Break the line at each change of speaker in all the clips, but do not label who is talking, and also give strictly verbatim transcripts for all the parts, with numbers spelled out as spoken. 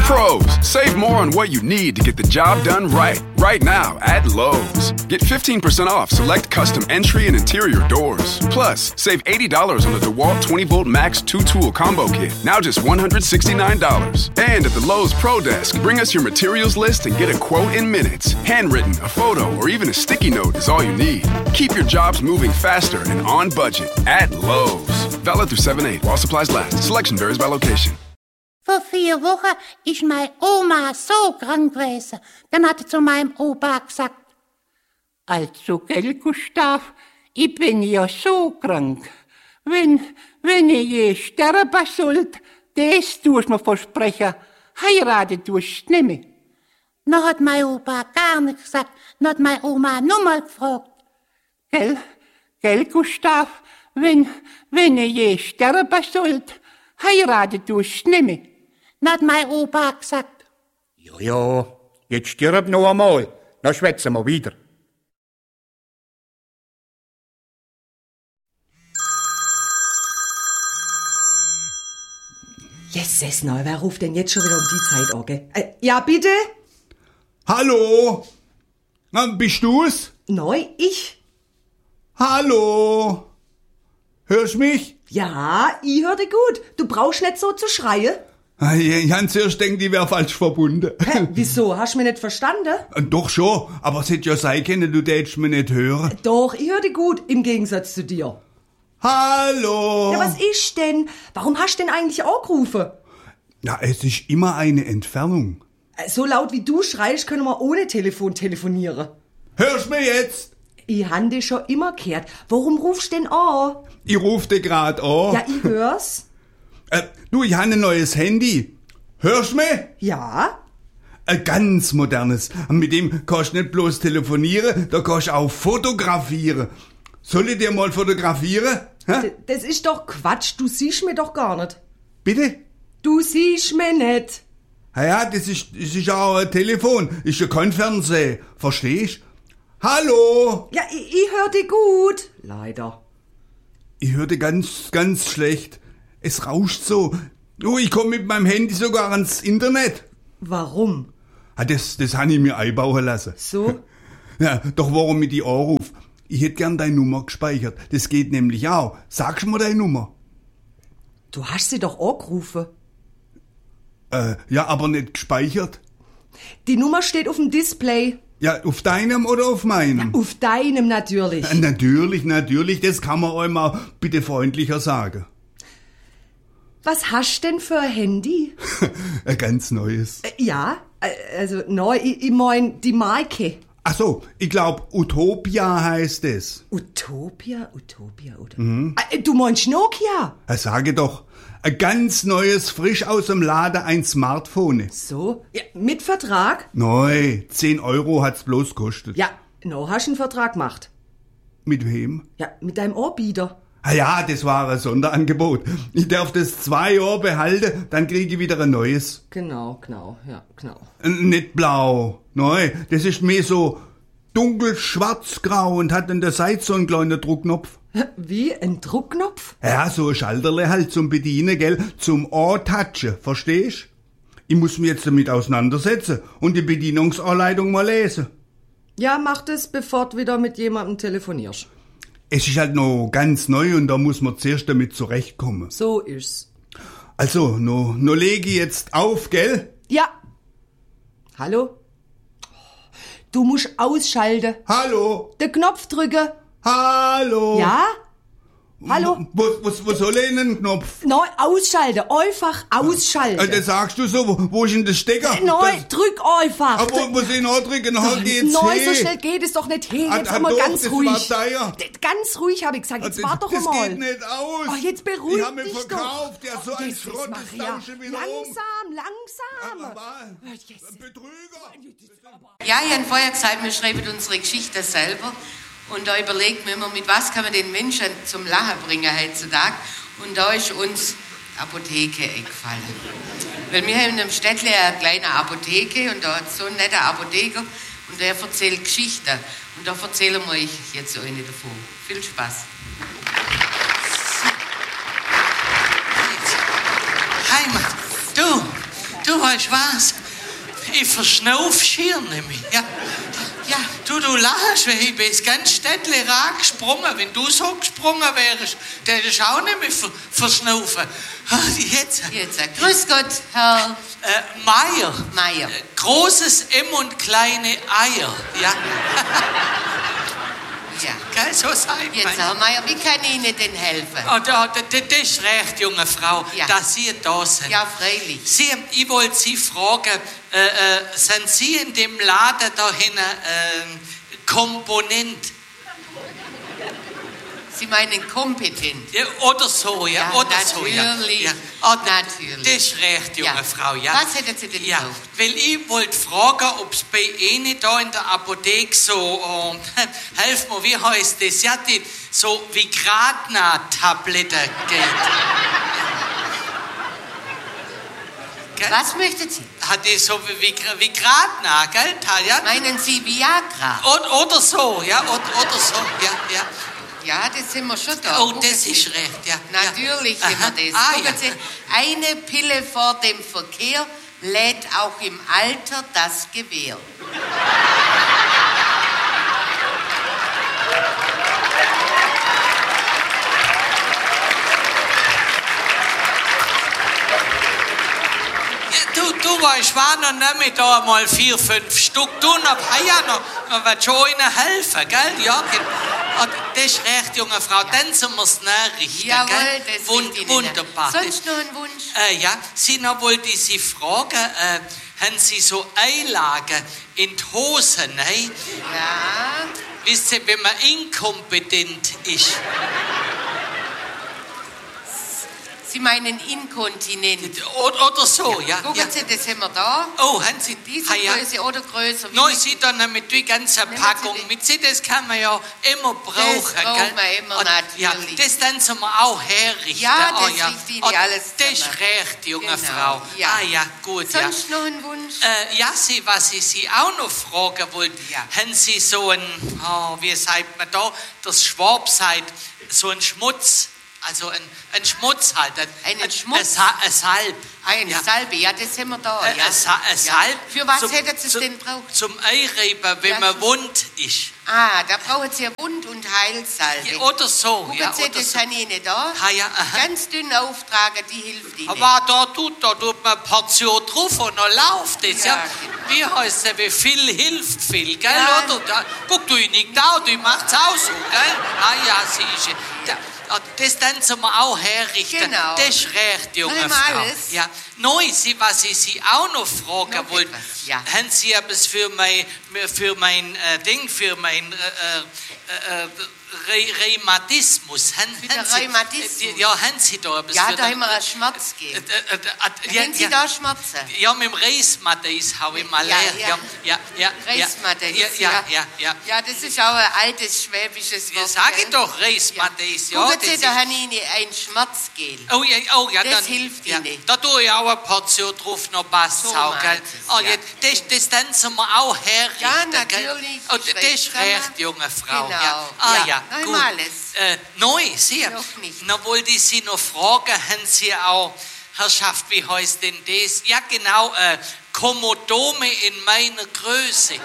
Pros, save more on what you need to get the job done right. Right now at Lowe's. Get fifteen percent off select custom entry and interior doors. Plus, save eighty dollars on the DeWalt twenty volt Max two tool combo kit. Now just one hundred sixty-nine dollars. And at the Lowe's Pro Desk, bring us your materials list and get a quote in minutes. Handwritten, a photo, or even a sticky note is all you need. Keep your jobs moving faster and on budget at Lowe's. Valid through seven eight while supplies last. Selection varies by location.
Vor vier Wochen ist meine Oma so krank gewesen. Dann hat er zu meinem Opa gesagt,
also, gell, Gustav, ich bin ja so krank. Wenn, wenn ich je sterben sollte, das tust mir versprechen, heiraten tust du nicht mehr.
Dann hat mein Opa gar nichts gesagt. Dann hat meine Oma nochmal gefragt.
Gell, gell, Gustav, wenn, wenn ich je sterben sollte, heiraten tust du nicht mehr.
Dann hat mein Opa gesagt.
Ja, ja, jetzt stirb noch einmal, dann schwätzen wir wieder.
Jesus, neu, wer ruft denn jetzt schon wieder um die Zeit an, gell? Äh, ja, bitte?
Hallo? Na, bist du's?
Neu, ich?
Hallo? Hörst mich?
Ja, ich höre dich gut. Du brauchst nicht so zu schreien.
Ich hab zuerst gedacht, ich wär falsch verbunden.
Hä, wieso? Hast du mich nicht verstanden?
Doch schon, aber es hätte ja sein können, du tätst mich nicht hören.
Doch, ich höre dich gut, im Gegensatz zu dir.
Hallo?
Ja, was ist denn? Warum hast du denn eigentlich angerufen?
Na, es ist immer eine Entfernung.
So laut wie du schreist, können wir ohne Telefon telefonieren.
Hörst mich jetzt?
Ich habe dich schon immer gehört. Warum rufst du denn an?
Ich ruf dich grad an.
Ja, ich hör's.
Äh, du, ich habe ein neues Handy. Hörst mich?
Ja?
Ein ganz modernes. Mit dem kannst du nicht bloß telefonieren, da kannst du auch fotografieren. Soll ich dir mal fotografieren? Hä?
Das ist doch Quatsch, du siehst mich doch gar nicht.
Bitte?
Du siehst mich nicht.
Ja, ja, das ist, das ist auch ein Telefon, ist ja kein Fernsehen. Verstehst? Hallo?
Ja, ich, ich höre dich gut. Leider.
Ich höre dich ganz, ganz schlecht. Es rauscht so. Oh, ich komme mit meinem Handy sogar ans Internet.
Warum?
Ah, das, das habe ich mir einbauen lassen.
So?
Ja, doch warum ich die anrufe? Ich hätte gern deine Nummer gespeichert. Das geht nämlich auch. Sagst du mir deine Nummer?
Du hast sie doch angerufen.
Äh, ja, aber nicht gespeichert.
Die Nummer steht auf dem Display.
Ja, auf deinem oder auf meinem?
Ja, auf deinem natürlich.
Äh, natürlich, natürlich. Das kann man einmal bitte freundlicher sagen.
Was hast du denn für ein Handy?
Ein ganz neues.
Äh, ja, äh, also neu, ich, ich mein die Marke.
Ach so, ich glaube Utopia heißt es.
Utopia, Utopia, Utopia. Mhm. Äh, du meinst Nokia?
Ja, sage doch. Ein ganz neues, frisch aus dem Laden, ein Smartphone.
So? Ja, mit Vertrag?
Neu, zehn Euro hat's bloß gekostet.
Ja, no, hast du einen Vertrag gemacht.
Mit wem?
Ja, mit deinem Anbieter.
Ah ja, das war ein Sonderangebot. Ich darf das zwei Jahre behalten, dann kriege ich wieder ein neues.
Genau, genau, ja, genau.
Nicht blau, neu. Das ist mehr so dunkel schwarz-grau und hat an der Seite so einen kleinen Druckknopf.
Wie? Ein Druckknopf?
Ja, so ein Schalterle halt zum Bedienen, gell? Zum Antatschen, verstehst? Ich muss mich jetzt damit auseinandersetzen und die Bedienungsanleitung mal lesen.
Ja, mach das, bevor du wieder mit jemandem telefonierst.
Es ist halt noch ganz neu und da muss man zuerst damit zurechtkommen.
So ist's.
Also, no, no lege ich jetzt auf, gell?
Ja. Hallo? Du musst ausschalten.
Hallo?
Den Knopf drücken.
Hallo?
Ja? Hallo?
Wo, wo, wo soll ich denn den Knopf?
Nein, ausschalten. Einfach ausschalten.
Äh, das sagst du so. Wo, wo ist denn der Stecker?
Nein, drück einfach.
Aber wo, wo soll ich noch drücken? Halt geht's
Nein,
hin.
so schnell geht es doch nicht hin. Jetzt
Ah,
immer
doch,
ganz
das
ruhig.
war teuer.
D- Ganz ruhig, habe ich gesagt. Jetzt
das,
wart doch
das
einmal.
geht nicht aus.
Oh, jetzt beruhig
Ich hab mich
dich
verkauft.
doch.
Ja, so
Oh,
ein
Jesus
Schrott, das
Maria.
tausche wieder
Langsam,
um.
langsam.
Aber,
Oh, Jesus.
Betrüger.
Ja, ich habe vorher gesagt, wir schreiben unsere Geschichte selber. Und da überlegt man immer, mit was kann man den Menschen zum Lachen bringen heutzutage. Und da ist uns Apotheke eingefallen. Weil wir haben in einem Städtle eine kleine Apotheke und da hat so ein netter Apotheker und der erzählt Geschichten. Und da erzählen wir euch jetzt eine davon. Viel Spaß. Heimat, du, du
du weißt was? Ich verschnauf schier nämlich. Ja. Ja, du, du lachst, weil ich bin das ganze Städtle gesprungen. Wenn du so gesprungen wärst, dann hättest du auch nicht mehr ver verschnaufen. Ah, jetzt.
Jetzt, äh, grüß Gott, Herr
Äh, Meier.
Meier.
Äh, großes M und kleine Eier. Ja.
Ja.
Gell, so sagt
Jetzt,
man.
Herr Meier, wie kann ich Ihnen denn helfen?
Oh, da, da, das ist recht, junge Frau,
Ja.
dass Sie da sind.
Ja, freilich.
Sie, ich wollte Sie fragen, äh, äh, sind Sie in dem Laden da hinten äh, Komponent?
Sie meinen kompetent?
Ja, oder so, ja,
Ja,
oder so, ja.
natürlich.
Ja. Ah, da-
Natürlich.
Das ist recht, junge
Ja.
Frau, ja.
Was hätten Sie denn
Ja,
gebraucht?
weil ich wollte fragen, ob es bei Ihnen da in der Apotheke so, äh, helf mir, wie heißt das, ja, die so Vigratna-Tabletten geht. Gell?
Was möchten Sie?
Hat die so wie Vig- Vigratna, gell, ja?
Meinen Sie Viagra?
Oder, oder so, ja, oder, oder so, ja, ja.
Ja, das sind wir schon da.
Oh,
Gucken
das
Sie.
ist recht, ja.
Natürlich
ja.
sind wir das.
Ah,
Gucken
ja.
Sie, eine Pille vor dem Verkehr lädt auch im Alter das Gewehr.
Ja, du, du weißt, war noch nicht da mal vier, fünf Stück. Du noch, ah ja, noch, noch wird schon ihnen helfen, gell? Ja, ge- ah, das ist recht, junge Frau. Dann sind wir es nachrichten,
Jawohl,
gell?
das
Wund,
liegt Ihnen.
Wunderbar.
Sonst noch ein Wunsch?
Äh, ja, Sie noch wollte ich Sie fragen, äh, haben Sie so Einlagen in die Hosen, ne?
Ja.
Wisst ihr, wenn man inkompetent ist,
Sie meinen inkontinent.
oder, oder so, ja.
Gucken
ja.
Sie, das haben wir da.
Oh, haben Sie
Diese
ah, ja.
Größe oder größer. Wie
Nein,
mit-
Sie dann mit die ganze
Nehmen Sie
Packung.
die.
Mit Sie, das kann man ja immer brauchen.
braucht
gell?
man immer,
Und, ja,
natürlich.
das dann soll man auch herrichten.
Ja,
oh,
das
ja.
liegt Ihnen
Und
alles
Das ist
zusammen.
recht, junge
Genau,
Frau.
ja.
Ah ja, gut,
Sonst noch ein Wunsch?
ja. Äh, ja, Sie, was ich Sie auch noch fragen wollte,
Ja.
haben Sie so ein, oh, wie sagt man da, das Schwab sagt, so ein Schmutz, also ein, ein Schmutz halt. Ein,
Einen
ein,
Schmutz?
Ein, Sa- ein Salb.
Eine
ja.
Salbe, ja, das haben wir da.
Ein,
ja.
ein, Sa- ein
Ja.
Salb.
Für was
zum-
hätten Sie es
zum-
denn braucht?
Zum Einreiben, wenn
Ja,
man
schon.
wund ist.
Ah, da brauchen Sie eine Wund- und Heilsalbe.
Ja, oder so.
Gucken
ja,
Sie,
oder
das
so.
habe ich nicht da.
Ah, ja, aha.
Ganz dünn auftragen, die hilft Ihnen.
Aber da tut, da tut man eine Portion drauf und dann läuft das. Ja,
Ja,
Wie heißt es, wie viel hilft viel, gell?
Ja.
Oder? Da, guck, du nicht da, du machst auch so, gell? Ah ja, siehst du. Da, ah, das dann zum wir auch herrichten.
Genau.
Das ist recht, junge
Haben wir
Frau.
alles?
Ja. Neu, Sie, was ich Sie auch noch fragen
Noch
wollte,
etwas, ja.
haben Sie etwas für mein, für mein äh, Ding, für mein äh, äh, äh, Re Rheumatismus? Haben,
Für den
haben Sie-
Rheumatismus?
äh, Ja, haben Sie da etwas
Ja,
für
da
den-
haben wir einen Schmerzgel.
äh, äh, äh,
Haben Sie da Schmerzen?
Ja, mit dem Reismatis habe ich mal
Ja,
leer.
ja.
Ja, ja, ja.
Reismatis,
Ja, ja, ja, ja.
Ja, das ist auch ein altes schwäbisches
Ja,
Wort.
sag ich
gell?
doch, Reismatis. Ja,
Gucken
das
Sie,
ist-
da habe ich Ihnen ein Schmerzgel.
Oh ja, oh ja,
Das
dann,
hilft
ja,
Ihnen.
Da tue ich auch eine Portion drauf, noch passt
So
auch, gell?
meint es,
Oh,
ja.
ja, das, das dann sind wir auch herrichten,
Ja,
gell?
natürlich,
Oh,
ist
das
recht
ist
zusammen.
recht, junge Frau.
Genau,
Ja. Ah
ja.
ja,
Noch
gut.
immer alles.
Äh, neu, Sie.
Noch nicht.
Noch wollte ich Sie noch fragen, haben Sie auch, Herrschaft, wie heißt denn das? Ja, genau, äh, Komodome in meiner Größe.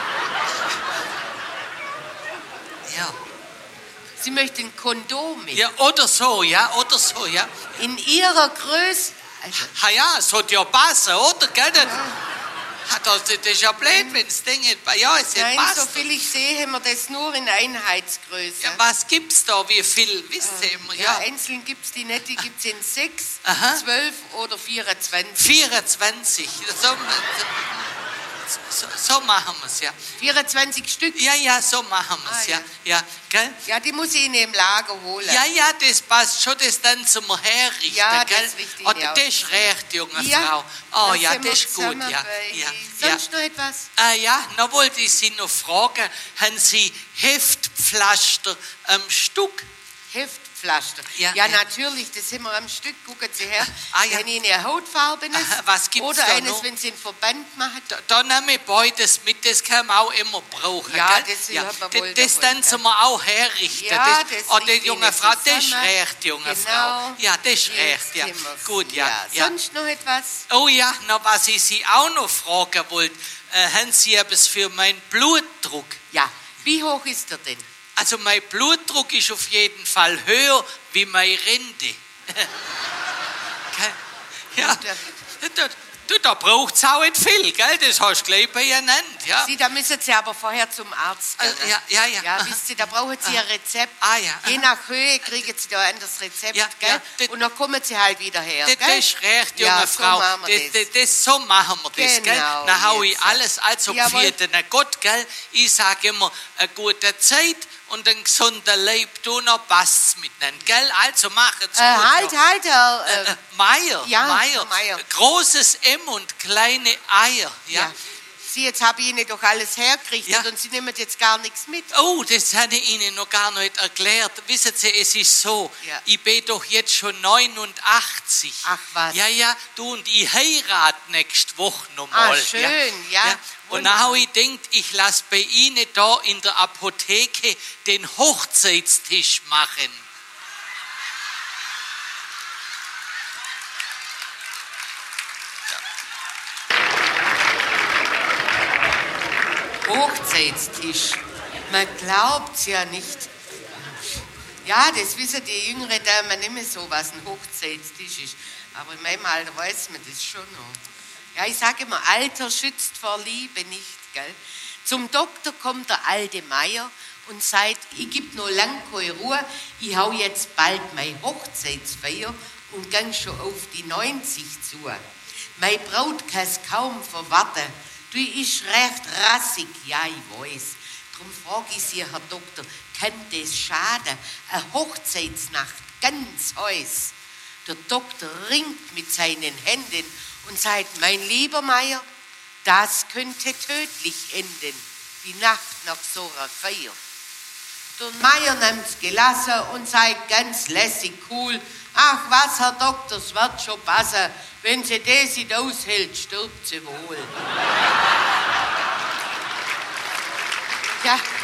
Ja.
Sie möchten Kondome.
Ja, oder so, ja, oder so, ja.
In Ihrer Größe. Also,
Ha ja, es hat ja passen, oder? Gell? Das, ha, das, das ist ja blöd, wenn das Ding nicht, ja, es
nein,
passt.
so viel ich sehe, haben wir das nur in Einheitsgröße.
Ja, was gibt's da, wie viel, wisst ihr immer,
Ja,
ja?
einzeln gibt es die nicht, die gibt es in sechs,
Aha.
zwölf oder vierundzwanzig.
vierundzwanzig, so, so, so machen wir's, ja.
vierundzwanzig Stück.
Ja, ja, so machen wir's,
Ah,
ja. ja. Gell?
Ja, die muss ich Ihnen im Lager holen.
Ja, ja, das passt schon, das dann zum Herrichten,
Ja, das
gell?
richte ich
Oh,
Ihnen
das ist recht, junge
Ja,
Frau. Oh
da
ja,
sind wir
das ist gut,
zusammen
ja.
bei-
ja, ja.
Sonst noch etwas?
Ah ja, noch wollte ich Sie noch fragen, haben Sie Heftpflaster am Stück?
Heftpflaster. Pflaster.
Ja,
Ja,
ja.
natürlich, das haben wir am Stück. Gucken Sie her.
Ah, ja.
Wenn Ihnen ein Hautfarbenes
Aha, was gibt's
oder
da
eines,
noch?
wenn Sie einen Verband machen.
Da, da nehme ich beides mit, das kann man auch immer brauchen.
Ja,
gell?
das hat man wohl
Das
davon,
dann
gell?
zum wir auch herrichten.
Ja,
das,
das
oh, die
liegt
junge
Ihnen
Frau, das ist
zusammen.
recht, junge
Genau.
Frau. Ja, das ist
Jetzt
recht, ja.
sind wir's.
Gut, ja.
Ja.
ja.
Sonst noch etwas?
Oh ja, na, was ich Sie auch noch fragen wollte, äh, haben Sie etwas für meinen Blutdruck?
Ja. Wie hoch ist er denn?
Also mein Blutdruck ist auf jeden Fall höher wie meine Rente. Gell? Ja, da, da, da braucht es auch nicht viel, gell? Das hast du gleich benannt. Ja.
Sie, da müssen Sie aber vorher zum Arzt gehen.
Äh, ja, ja, ja.
Ja, wisst ihr, da brauchen Sie ein Rezept.
Ah, ja.
Je nach Höhe kriegen Sie da ein anderes Rezept,
Ja,
gell?
ja, das-
Und dann kommen Sie halt wieder her,
Das,
gell?
das ist recht, junge
Ja, so
Frau.
machen wir
das,
das.
das, das, so machen wir das, gell?
Genau,
Dann hau ich
jetzt.
alles also
Jawohl.
für den Gott, gell? Ich sage immer, eine gute Zeit und ein gesunder Leib, du noch passt's miteinander, gell? Also machen's
Äh,
gut.
halt,
noch.
halt, Herr... Äh,
Äh, Meier,
Ja,
Meier.
Herr Meier.
Großes M und kleine Eier, ja.
ja. Sie, jetzt habe ich Ihnen doch alles hergerichtet
Ja.
und Sie nehmen jetzt gar nichts mit.
Oh, das habe ich Ihnen noch gar nicht erklärt. Wissen Sie, es ist so,
Ja.
ich bin doch jetzt schon neunundachtzig.
Ach, was.
Ja, ja, du und ich heirate nächste Woche nochmal.
Ah, schön, ja.
Und dann habe ich gedacht, ich lasse bei Ihnen da in der Apotheke den Hochzeitstisch machen.
Hochzeitstisch. Man glaubt's ja nicht. Ja, das wissen die jüngere Damen nicht mehr so, was ein Hochzeitstisch ist. Aber in meinem Alter weiß man das schon noch. Ja, ich sage immer, Alter schützt vor Liebe nicht, gell? Zum Doktor kommt der alte Meier und sagt, ich gebe noch lang keine Ruhe, ich hau jetzt bald meine Hochzeitsfeier und gang schon auf die neunzig zu. Meine Braut kann's kaum verwarten. Du ist recht rassig, ja, ich weiß. Drum frage ich Sie, Herr Doktor, kann das schaden? Eine Hochzeitsnacht, ganz heiß. Der Doktor ringt mit seinen Händen und sagt, mein lieber Meier, das könnte tödlich enden, die Nacht nach so einer Feier. Der Meier nimmt's gelassen und sagt ganz lässig cool, ach was, Herr Doktor, es wird schon passen, wenn sie das nicht aushält, stirbt sie wohl. Ja,